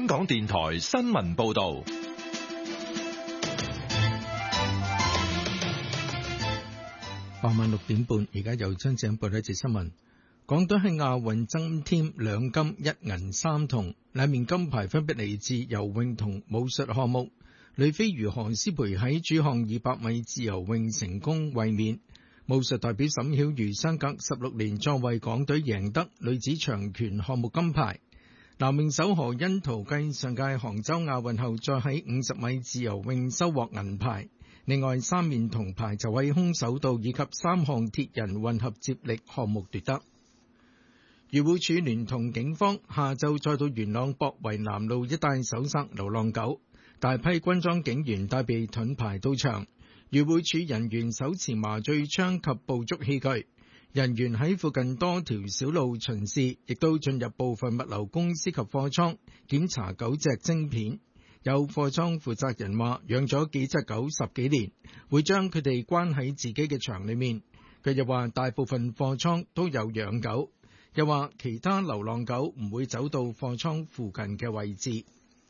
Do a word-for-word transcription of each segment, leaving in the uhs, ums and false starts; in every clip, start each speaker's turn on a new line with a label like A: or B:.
A: 香港電台新聞報道。
B: 傍晚六點半，而家由張井報道一節新聞。港隊喺亞運增添兩金一銀三銅，兩面金牌分別嚟自游泳同武術項目。女飛魚何詩蓓喺主項二百米自由泳成功衛冕。武術代表沈曉瑜相隔十六年再為港隊贏得女子長拳項目金牌。男泳手何甄陶繼上屆杭州亞運後再喺五十米自由泳收穫銀牌。另外三面銅牌就喺空手道以及三項鐵人混合接力項目奪得。漁護署聯同警方下晝再到元朗博圍南路一帶搜索流浪狗，大批軍裝警員帶備盾牌到場，漁護署人員手持麻醉槍及捕捉器具，人員喺附近多條小路巡視，亦都進入部分物流公司及貨倉檢查狗隻晶片。有貨倉負責人話養咗幾隻狗十幾年，會將佢哋關喺自己嘅場裏面。佢又話大部分貨倉都有養狗，又話其他流浪狗唔會走到貨倉附近嘅位置。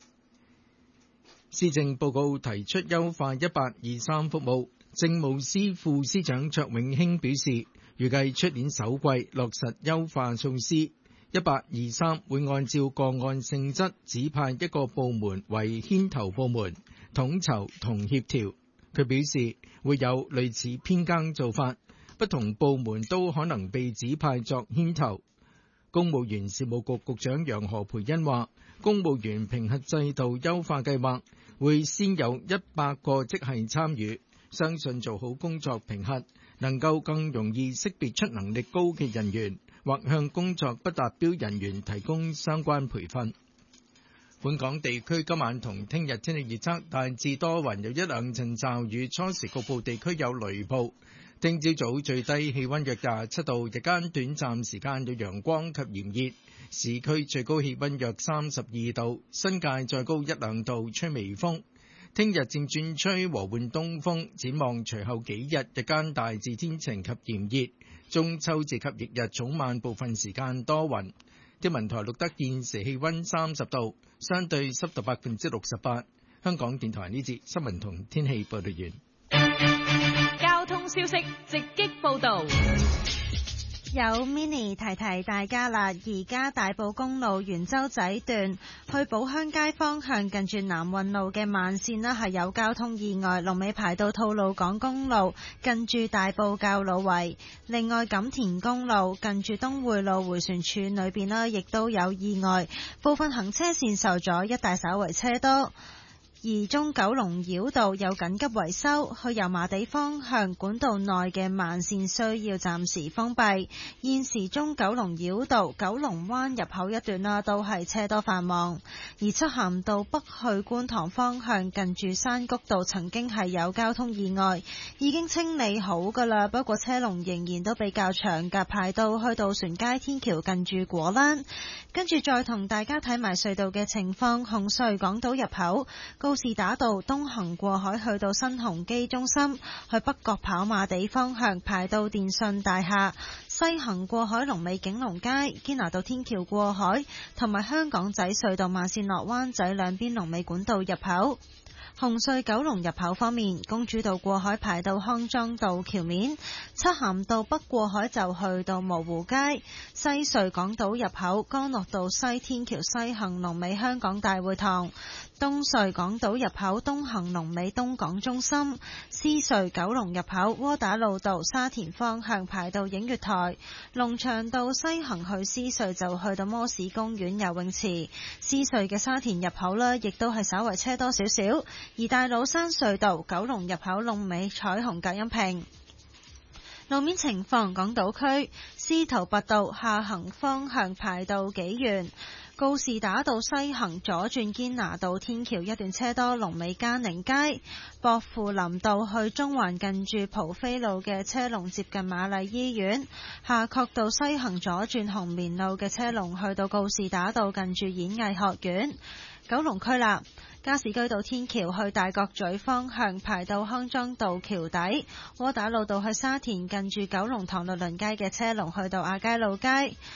B: 施政報告提出優化一八二三服務，政務司副司長卓永興表示，預計出年首季落實優化措施。一八二三會按照個案性質指派一個部門為牽頭部門，統籌同協調。佢表示會有類似編更做法，不同部門都可能被指派作牽頭。公務員事務局局長楊何蓓茵話，公務員評核制度優化計劃會先有一百個職系參與，相信做好工作評核，能夠更容易識別出能力高嘅人員，或向工作不達標人員提供相關培訓。本港地區今晚同聽日天氣預測，大致多雲，有一兩陣驟雨，初時局部地區有雷暴。聽朝早最低氣溫約廿七度，日間短暫時間有陽光及炎熱，市區最高氣溫約三十二度，新界再高一兩度，吹微風。聽日漸轉吹和緩東風，展望隨後幾日日間大致天晴及炎熱，中秋節及翌日早晚部分時間多雲。天文台錄得現時氣溫三十度，相對濕度百分之六十八。香港電台呢節新聞同天氣報道完。
C: 交通消息直擊報道。
D: 有 mini 提提大家啦，而家大埔公路元洲仔段去寶鄉街方向近住南運路嘅慢線呢係有交通意外，龍尾排到吐露港公路近住大埔滘老圍。另外錦田公路近住東匯路迴旋處裏邊呢亦都有意外，部分行車線受阻，一帶稍為車多。而中九龍繞道有緊急維修，去油麻地方向管道內嘅慢線需要暫時封閉。現時中九龍繞道九龍灣入口一段啦，都係車多繁忙。而漆咸道北去觀塘方向近住山谷道曾經係有交通意外，已經清理好噶啦，不過車龍仍然都比較長，夾排到去渡船街天橋近住果欄。跟住再同大家睇埋隧道嘅情況，紅隧港島入口告士打道東行過海去到新鴻基中心，去北角跑馬地方向排到電訊大廈；西行過海龍尾景隆街、堅拿道天橋過海，同埋香港仔隧道慢線落灣仔兩邊龍尾管道入口。紅隧九龍入口方面，公主道過海排到康莊道橋面，漆咸道北過海就去到蕪湖街；西隧港島入口干諾道西天橋西行龍尾香港大會堂，東隧港島入口東行龍尾東港中心；獅隧九龍入口窩打老道沙田方向排到映月台，龍翔道西行去獅隧就去到摩士公園游泳池。獅隧嘅沙田入口呢亦都係稍為車多少少。而大老山隧道九龍入口龍尾彩虹隔音屏。路面情況，港島區司徒拔道下行方向排到紀元，告士打道西行左轉堅拿道天橋一段車多，龍尾嘉寧街；薄扶林道去中環近住蒲飛路嘅車龍接近瑪麗醫院；夏慤道西行左轉紅棉路嘅車龍去到告士打道近住演藝學院。九龍區啦，加士居道天橋去大角咀方向排到康莊道橋底，窩打老道去沙田近住九龍塘律倫街嘅車龍去到亞皆老街，